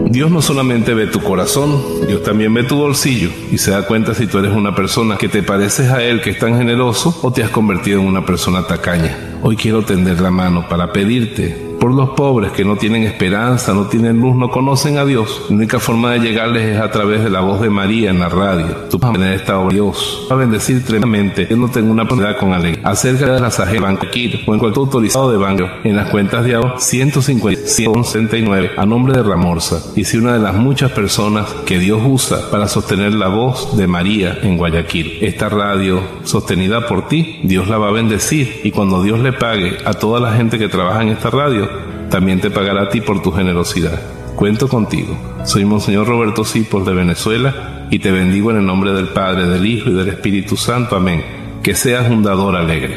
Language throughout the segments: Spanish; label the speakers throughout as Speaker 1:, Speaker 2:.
Speaker 1: Dios no solamente ve tu corazón, Dios también ve tu bolsillo y se da cuenta si tú eres una persona que te pareces a Él, que es tan generoso, o te has convertido en una persona tacaña. Hoy quiero tender la mano para pedirte por los pobres que no tienen esperanza, no tienen luz, no conocen a Dios. La única forma de llegarles es a través de la voz de María en la radio. Tú vas a tener esta obra. Dios va a bendecir tremendamente, yéndote en una oportunidad con alegría. Acerca de las agencias de Banco Kir o en cualquier autorizado de banco, en las cuentas de ahora 150-169 a nombre de Ramorza. Y si una de las muchas personas que Dios usa para sostener la voz de María en Guayaquil. Esta radio sostenida por ti, Dios la va a bendecir, y cuando Dios le pague a toda la gente que trabaja en esta radio, también te pagará a ti por tu generosidad. Cuento contigo. Soy Monseñor Roberto Cipos de Venezuela y te bendigo en el nombre del Padre, del Hijo y del Espíritu Santo. Amén. Que seas un dador alegre.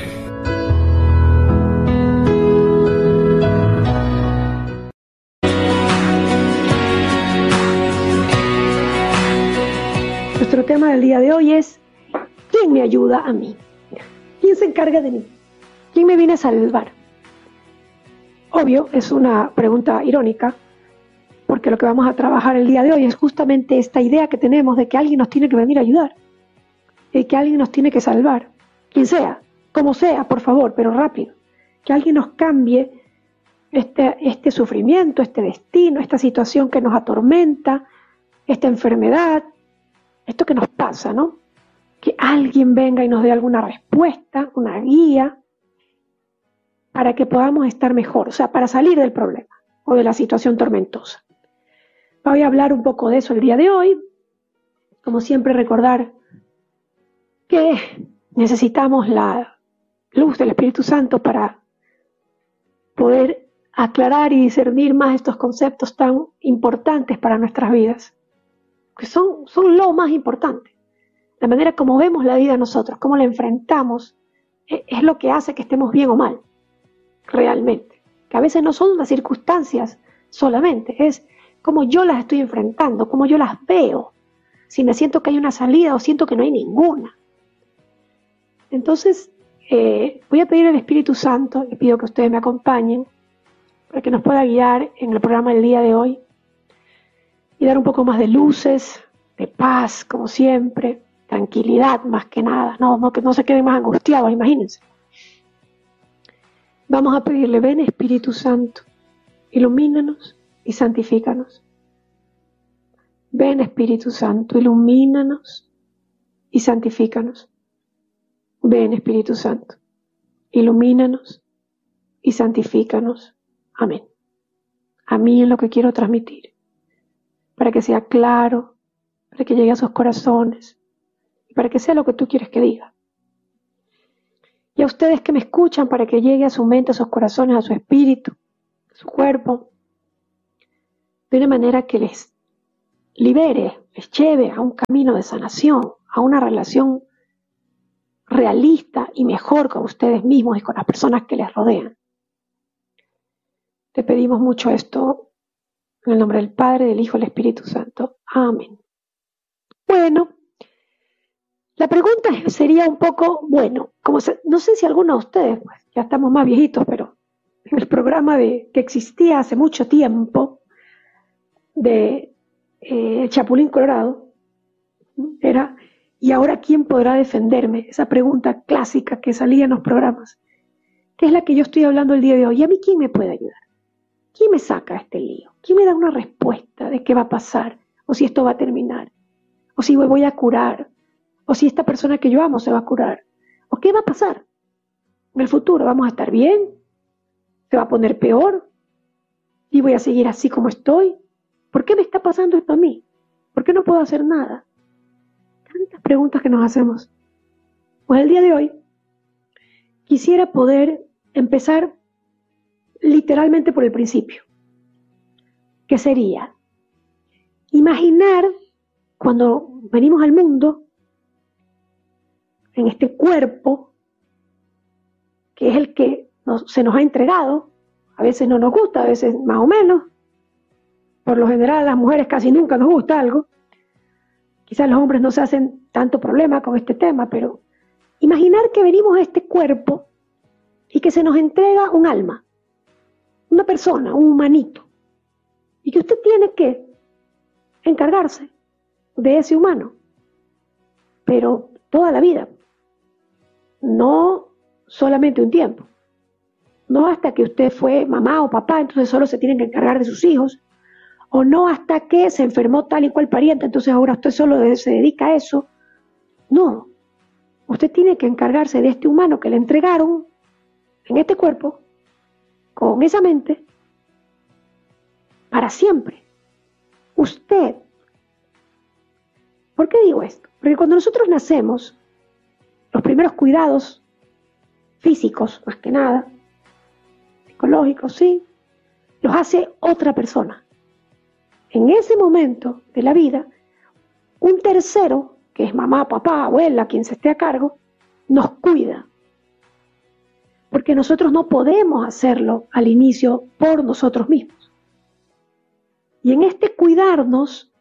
Speaker 2: Nuestro tema del día de hoy es: ¿quién me ayuda a mí? ¿Quién se encarga de mí? ¿Quién me viene a salvar? Obvio, es una pregunta irónica, porque lo que vamos a trabajar el día de hoy es justamente esta idea que tenemos de que alguien nos tiene que venir a ayudar, de que alguien nos tiene que salvar, quien sea, como sea, por favor, pero rápido, que alguien nos cambie este sufrimiento, este destino, esta situación que nos atormenta, esta enfermedad, esto que nos pasa, ¿no? Que alguien venga y nos dé alguna respuesta, una guía, para que podamos estar mejor, o sea, para salir del problema o de la situación tormentosa. Voy a hablar un poco de eso el día de hoy. Como siempre, recordar que necesitamos la luz del Espíritu Santo para poder aclarar y discernir más estos conceptos tan importantes para nuestras vidas, que son lo más importante. La manera como vemos la vida nosotros, cómo la enfrentamos, es lo que hace que estemos bien o mal. Realmente, que a veces no son las circunstancias solamente, es cómo yo las estoy enfrentando, cómo yo las veo, si me siento que hay una salida o siento que no hay ninguna. Entonces, voy a pedir al Espíritu Santo, le pido que ustedes me acompañen para que nos pueda guiar en el programa del día de hoy y dar un poco más de luces, de paz, como siempre, tranquilidad más que nada, que no se queden más angustiados, imagínense. Vamos a pedirle: ven Espíritu Santo, ilumínanos y santifícanos. Ven Espíritu Santo, ilumínanos y santifícanos. Ven Espíritu Santo, ilumínanos y santifícanos. Amén. A mí es lo que quiero transmitir, para que sea claro, para que llegue a sus corazones y para que sea lo que tú quieres que diga. Y a ustedes que me escuchan, para que llegue a su mente, a sus corazones, a su espíritu, a su cuerpo, de una manera que les libere, les lleve a un camino de sanación, a una relación realista y mejor con ustedes mismos y con las personas que les rodean. Te pedimos mucho esto en el nombre del Padre, del Hijo y del Espíritu Santo. Amén. Bueno, la pregunta sería un poco, no sé si alguno de ustedes, pues, ya estamos más viejitos, pero en el programa que existía hace mucho tiempo, de Chapulín Colorado, era: ¿y ahora quién podrá defenderme? Esa pregunta clásica que salía en los programas, que es la que yo estoy hablando el día de hoy. ¿Y a mí quién me puede ayudar? ¿Quién me saca este lío? ¿Quién me da una respuesta de qué va a pasar? ¿O si esto va a terminar? ¿O si me voy a curar? ¿O si esta persona que yo amo se va a curar? ¿O qué va a pasar en el futuro? ¿Vamos a estar bien? ¿Se va a poner peor? ¿Y voy a seguir así como estoy? ¿Por qué me está pasando esto a mí? ¿Por qué no puedo hacer nada? Tantas preguntas que nos hacemos. Pues el día de hoy quisiera poder empezar literalmente por el principio, que sería imaginar cuando venimos al mundo en este cuerpo que es el que se nos ha entregado. A veces no nos gusta, a veces más o menos. Por lo general a las mujeres casi nunca nos gusta algo. Quizás los hombres no se hacen tanto problema con este tema, pero imaginar que venimos a este cuerpo y que se nos entrega un alma, una persona, un humanito, y que usted tiene que encargarse de ese humano, pero toda la vida, no solamente un tiempo, no hasta que usted fue mamá o papá, entonces solo se tienen que encargar de sus hijos, o no hasta que se enfermó tal y cual pariente, entonces ahora usted solo se dedica a eso. No, usted tiene que encargarse de este humano que le entregaron en este cuerpo, con esa mente, para siempre. Usted. ¿Por qué digo esto? Porque cuando nosotros nacemos, los primeros cuidados físicos, más que nada, psicológicos, sí, los hace otra persona. En ese momento de la vida, un tercero, que es mamá, papá, abuela, quien se esté a cargo, nos cuida. Porque nosotros no podemos hacerlo al inicio por nosotros mismos. Y en este cuidarnos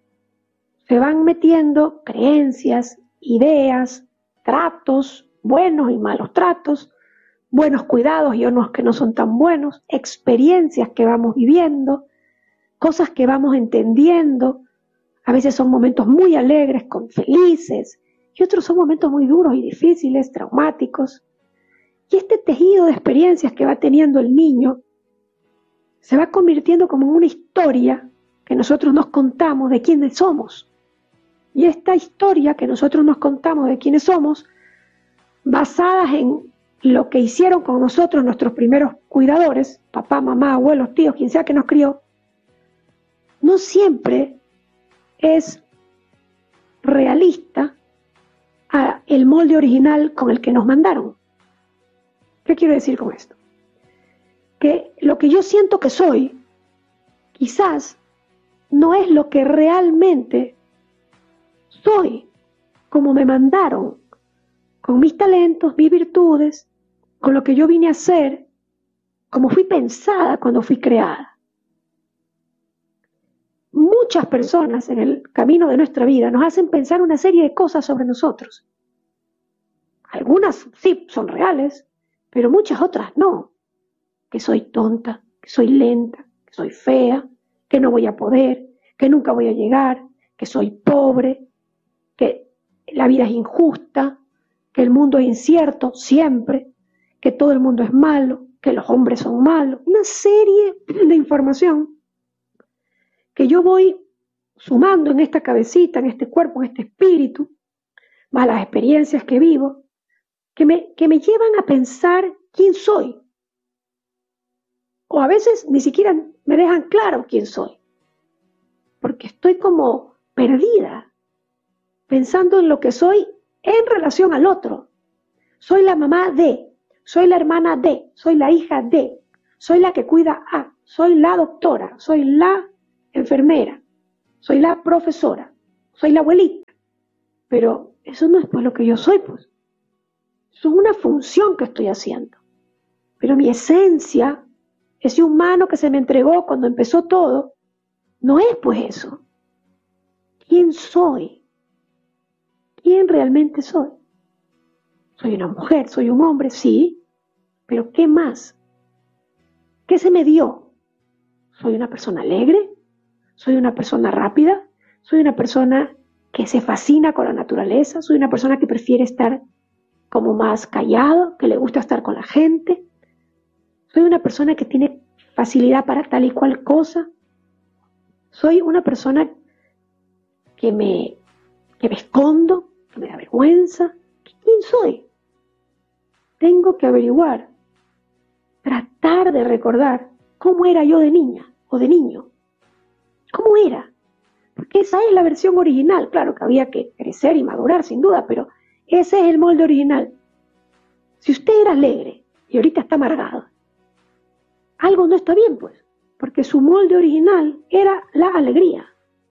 Speaker 2: se van metiendo creencias, ideas, tratos, buenos y malos tratos, buenos cuidados y otros que no son tan buenos, experiencias que vamos viviendo, cosas que vamos entendiendo. A veces son momentos muy alegres, felices, y otros son momentos muy duros y difíciles, traumáticos. Y este tejido de experiencias que va teniendo el niño se va convirtiendo como en una historia que nosotros nos contamos de quiénes somos. Y esta historia que nosotros nos contamos de quiénes somos, basadas en lo que hicieron con nosotros nuestros primeros cuidadores, papá, mamá, abuelos, tíos, quien sea que nos crió, no siempre es realista a el molde original con el que nos mandaron. ¿Qué quiero decir con esto? Que lo que yo siento que soy, quizás no es lo que realmente soy, como me mandaron, con mis talentos, mis virtudes, con lo que yo vine a ser, como fui pensada cuando fui creada. Muchas personas en el camino de nuestra vida nos hacen pensar una serie de cosas sobre nosotros. Algunas sí son reales, pero muchas otras no. Que soy tonta, que soy lenta, que soy fea, que no voy a poder, que nunca voy a llegar, que soy pobre, que la vida es injusta, que el mundo es incierto siempre, que todo el mundo es malo, que los hombres son malos. Una serie de información que yo voy sumando en esta cabecita, en este cuerpo, en este espíritu, más las experiencias que vivo, que me llevan a pensar quién soy. O a veces ni siquiera me dejan claro quién soy, porque estoy como perdida, pensando en lo que soy en relación al otro. Soy la mamá de, soy la hermana de, soy la hija de, soy la que cuida a, soy la doctora, soy la enfermera, soy la profesora, soy la abuelita. Pero eso no es pues lo que yo soy, pues. Eso es una función que estoy haciendo. Pero mi esencia, ese humano que se me entregó cuando empezó todo, no es pues eso. ¿Quién soy? ¿Quién realmente soy? Soy una mujer, soy un hombre, sí, pero ¿qué más? ¿Qué se me dio? ¿Soy una persona alegre? ¿Soy una persona rápida? ¿Soy una persona que se fascina con la naturaleza? ¿Soy una persona que prefiere estar como más callado, que le gusta estar con la gente? ¿Soy una persona que tiene facilidad para tal y cual cosa? ¿Soy una persona que me escondo, que me da vergüenza? ¿Quién soy? Tengo que averiguar, tratar de recordar cómo era yo de niña o de niño. ¿Cómo era? Porque esa es la versión original. Claro que había que crecer y madurar, sin duda, pero ese es el molde original. Si usted era alegre y ahorita está amargado, algo no está bien, pues, porque su molde original era la alegría.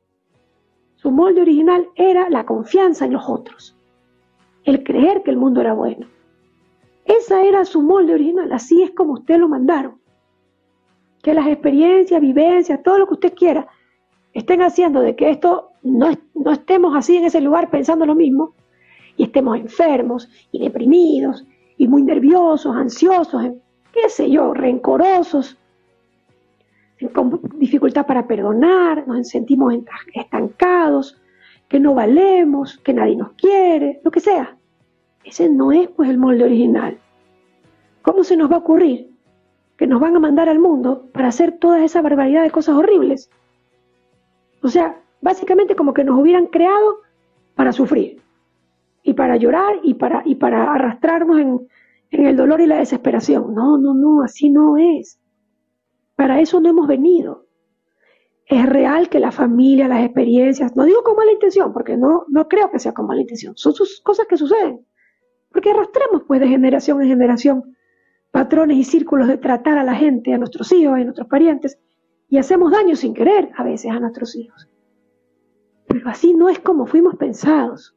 Speaker 2: Su molde original era la confianza en los otros, el creer que el mundo era bueno. Esa era su molde original, así es como usted lo mandaron. Que las experiencias, vivencias, todo lo que usted quiera, estén haciendo de que esto no estemos así en ese lugar pensando lo mismo, y estemos enfermos y deprimidos y muy nerviosos, ansiosos, qué sé yo, rencorosos. con dificultad para perdonar, nos sentimos estancados, que no valemos, que nadie nos quiere, lo que sea. Ese no es pues el molde original. ¿Cómo se nos va a ocurrir que nos van a mandar al mundo para hacer toda esa barbaridad de cosas horribles? O sea, básicamente como que nos hubieran creado para sufrir y para llorar y para arrastrarnos en el dolor y la desesperación. No, así no es. Para eso no hemos venido. Es real que la familia, las experiencias, no digo con mala intención, porque no creo que sea con mala intención, son cosas que suceden, porque arrastramos pues de generación en generación patrones y círculos de tratar a la gente, a nuestros hijos y a nuestros parientes, y hacemos daño sin querer a veces a nuestros hijos. Pero así no es como fuimos pensados.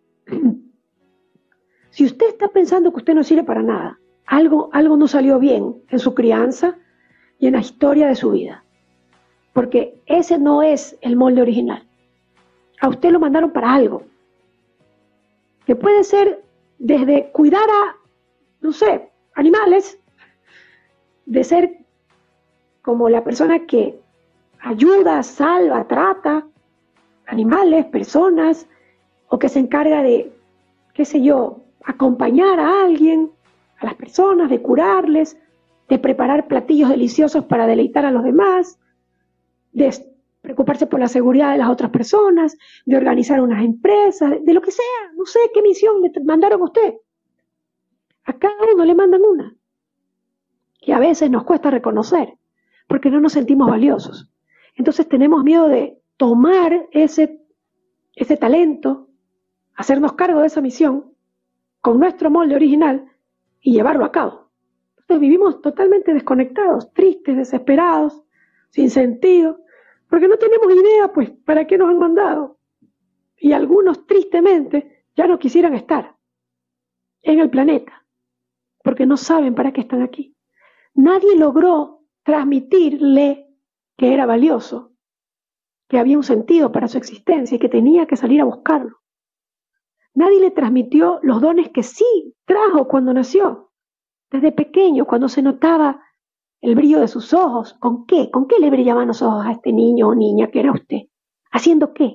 Speaker 2: Si usted está pensando que usted no sirve para nada, algo no salió bien en su crianza y en la historia de su vida, porque ese no es el molde original. A usted lo mandaron para algo, que puede ser desde cuidar a, no sé, animales, de ser como la persona que ayuda, salva, trata animales, personas, o que se encarga de, qué sé yo, acompañar a alguien, a las personas, de curarles, de preparar platillos deliciosos para deleitar a los demás, de preocuparse por la seguridad de las otras personas, de organizar unas empresas, de lo que sea, no sé qué misión le mandaron a usted. A cada uno le mandan una. Y a veces nos cuesta reconocer, porque no nos sentimos valiosos. Entonces tenemos miedo de tomar ese talento, hacernos cargo de esa misión, con nuestro molde original, y llevarlo a cabo. Entonces vivimos totalmente desconectados, tristes, desesperados, sin sentido, porque no tenemos idea, pues, para qué nos han mandado. Y algunos, tristemente, ya no quisieran estar en el planeta, porque no saben para qué están aquí. Nadie logró transmitirle que era valioso, que había un sentido para su existencia y que tenía que salir a buscarlo. Nadie le transmitió los dones que sí trajo cuando nació. Desde pequeño, cuando se notaba el brillo de sus ojos, ¿con qué? ¿Con qué le brillaban los ojos a este niño o niña que era usted? ¿Haciendo qué?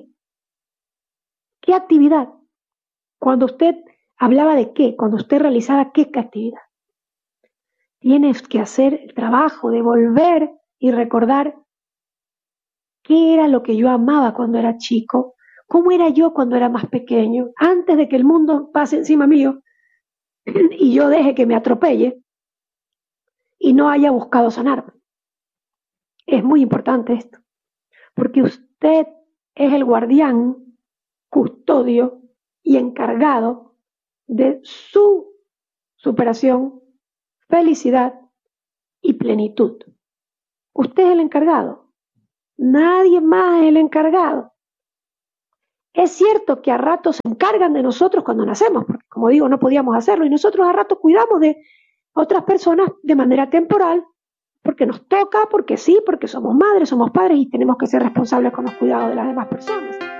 Speaker 2: ¿Qué actividad? Cuando usted hablaba de qué, cuando usted realizaba qué actividad. Tienes que hacer el trabajo de volver y recordar qué era lo que yo amaba cuando era chico, cómo era yo cuando era más pequeño, antes de que el mundo pase encima mío y yo deje que me atropelle y no haya buscado sanarme. Es muy importante esto, porque usted es el guardián, custodio y encargado de su superación, felicidad y plenitud. Usted es el encargado, nadie más es el encargado. Es cierto que a ratos se encargan de nosotros cuando nacemos, porque como digo, no podíamos hacerlo, y nosotros a ratos cuidamos de otras personas de manera temporal, porque nos toca, porque sí, porque somos madres, somos padres y tenemos que ser responsables con los cuidados de las demás personas.